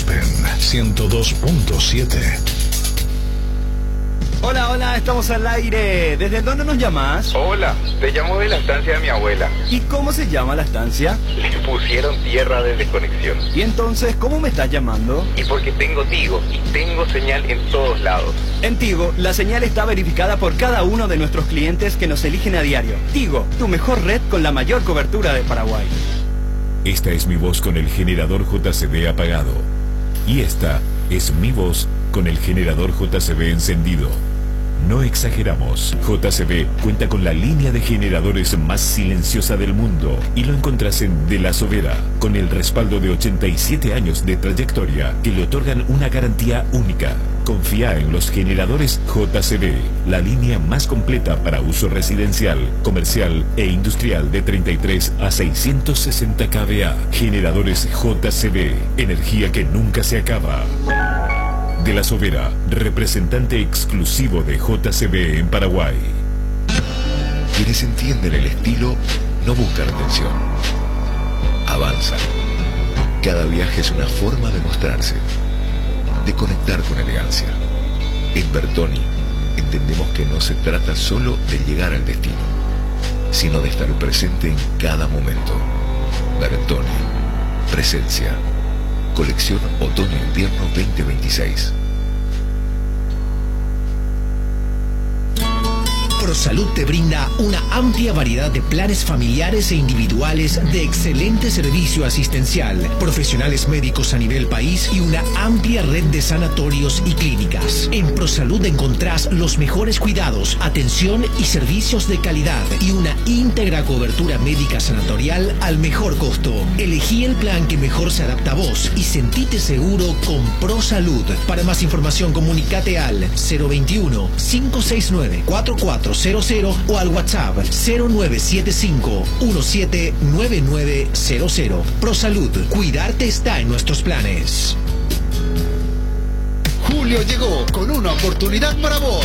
Aspen 102.7. Hola, hola, estamos al aire. ¿Desde dónde nos llamas? Hola, te llamo de la estancia de mi abuela. ¿Y cómo se llama la estancia? Le pusieron tierra de desconexión. ¿Y entonces cómo me estás llamando? Y porque tengo Tigo y tengo señal en todos lados. En Tigo, la señal está verificada por cada uno de nuestros clientes que nos eligen a diario. Tigo, tu mejor red con la mayor cobertura de Paraguay. Esta es mi voz con el generador JCB apagado. Y esta es mi voz con el generador JCB encendido. No exageramos. JCB cuenta con la línea de generadores más silenciosa del mundo y lo encontrás en De La Sobera, con el respaldo de 87 años de trayectoria que le otorgan una garantía única. Confía en los generadores JCB, la línea más completa para uso residencial, comercial e industrial de 33 a 660 kVA. Generadores JCB, energía que nunca se acaba. De La Sobera, representante exclusivo de JCB en Paraguay. Quienes entienden el estilo no buscan atención, avanzan. Cada viaje es una forma de mostrarse, de conectar con elegancia. En Bertoni entendemos que no se trata solo de llegar al destino, sino de estar presente en cada momento. Bertoni, presencia. Colección Otoño-Invierno 2026. ProSalud te brinda una amplia variedad de planes familiares e individuales de excelente servicio asistencial, profesionales médicos a nivel país y una amplia red de sanatorios y clínicas. En ProSalud encontrás los mejores cuidados, atención y servicios de calidad y una íntegra cobertura médica sanatorial al mejor costo. Elegí el plan que mejor se adapta a vos y sentite seguro con ProSalud. Para más información comunicate al 021 569 4400 o al WhatsApp 0975 179900. ProSalud, cuidarte está en nuestros planes. Julio llegó con una oportunidad para vos.